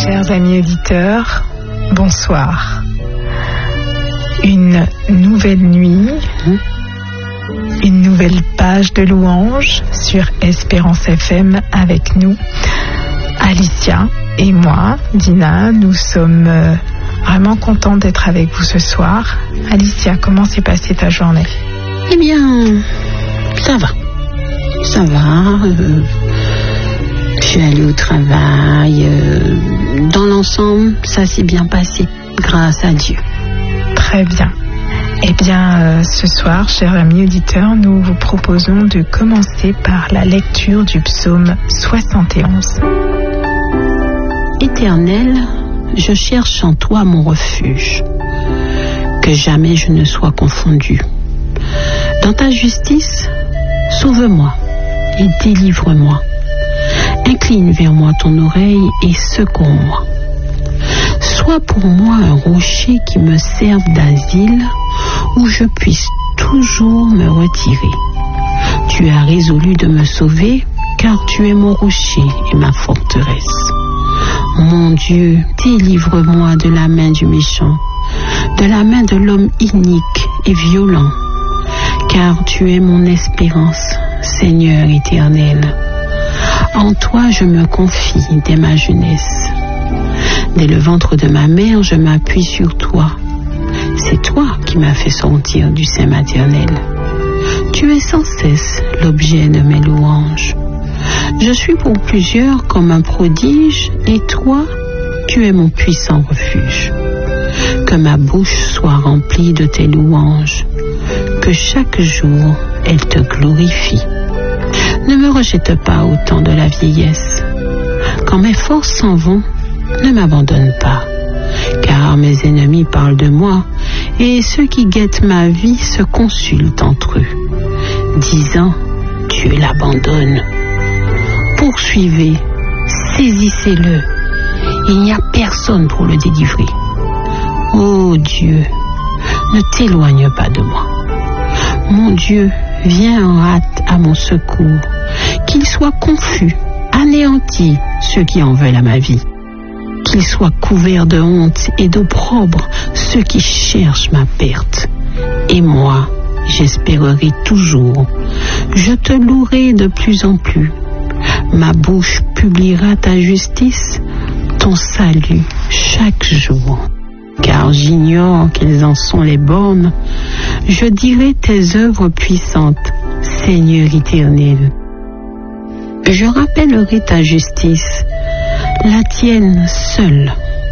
Chers amis auditeurs, bonsoir. Une nouvelle nuit, une nouvelle page de louanges sur Espérance FM avec nous. Alicia et moi, Dina, nous sommes vraiment contents d'être avec vous ce soir. Alicia, comment s'est passée ta journée? Eh bien, ça va. Ça va. Je suis allée au travail. Dans l'ensemble, ça s'est bien passé, grâce à Dieu. Très bien. Eh bien, ce soir, chers amis auditeurs, nous vous proposons de commencer par la lecture du psaume 71. Éternel, je cherche en toi mon refuge, que jamais je ne sois confondu. Dans ta justice, sauve-moi et délivre-moi. Incline vers moi ton oreille et secours-moi. Sois pour moi un rocher qui me serve d'asile, où je puisse toujours me retirer. Tu as résolu de me sauver, car tu es mon rocher et ma forteresse. Mon Dieu, délivre-moi de la main du méchant, de la main de l'homme inique et violent, car tu es mon espérance, Seigneur éternel. En toi je me confie dès ma jeunesse. Dès le ventre de ma mère, je m'appuie sur toi. C'est toi qui m'as fait sortir du sein maternel. Tu es sans cesse l'objet de mes louanges. Je suis pour plusieurs comme un prodige, et toi, tu es mon puissant refuge. Que ma bouche soit remplie de tes louanges, que chaque jour elle te glorifie. Ne me rejette pas au temps de la vieillesse. Quand mes forces s'en vont, ne m'abandonne pas, car mes ennemis parlent de moi, et ceux qui guettent ma vie se consultent entre eux, disant, Dieu l'abandonne. Poursuivez, saisissez-le, il n'y a personne pour le délivrer. Ô Dieu, ne t'éloigne pas de moi. Mon Dieu, viens en hâte à mon secours, qu'ils soient confus, anéantis ceux qui en veulent à ma vie. Qu'ils soient couverts de honte et d'opprobre ceux qui cherchent ma perte. Et moi, j'espérerai toujours. Je te louerai de plus en plus. Ma bouche publiera ta justice, ton salut chaque jour. Car j'ignore quelles en sont les bornes. Je dirai tes œuvres puissantes, Seigneur éternel. Je rappellerai ta justice, la tienne seule.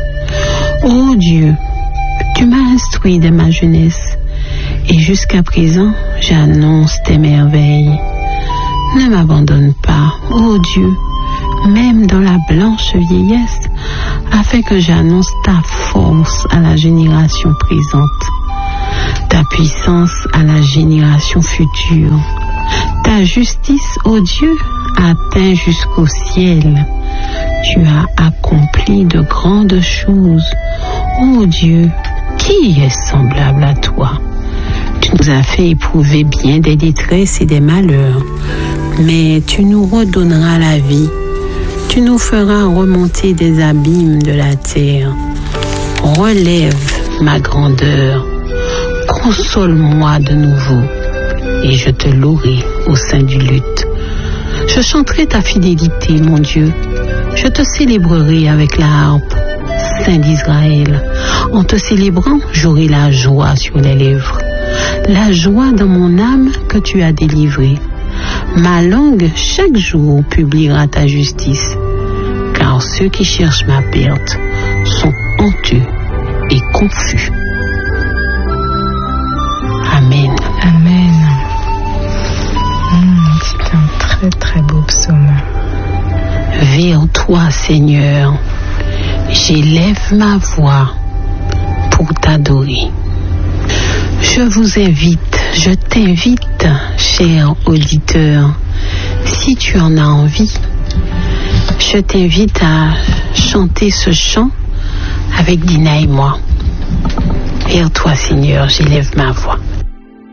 Ô Dieu, tu m'as instruit dès ma jeunesse, et jusqu'à présent, j'annonce tes merveilles. Ne m'abandonne pas, ô Dieu, même dans la blanche vieillesse, afin que j'annonce ta force à la génération présente, ta puissance à la génération future. Ta justice, ô Dieu, atteint jusqu'au ciel. Tu as accompli de grandes choses. Ô Dieu, qui est semblable à toi? Tu nous as fait éprouver bien des détresses et des malheurs, mais tu nous redonneras la vie. Tu nous feras remonter des abîmes de la terre. Relève ma grandeur. Console-moi de nouveau, et je te louerai au sein du luth. Je chanterai ta fidélité, mon Dieu. Je te célébrerai avec la harpe, Saint d'Israël. En te célébrant, j'aurai la joie sur les lèvres, la joie dans mon âme que tu as délivrée. Ma langue, chaque jour, publiera ta justice, car ceux qui cherchent ma perte sont honteux et confus. Amen. Amen. C'est un très très beau psaume. Vers toi, Seigneur, j'élève ma voix pour t'adorer. Je vous invite, je t'invite, cher auditeur, si tu en as envie, je t'invite à chanter ce chant avec Dina et moi. Vers toi, Seigneur, j'élève ma voix.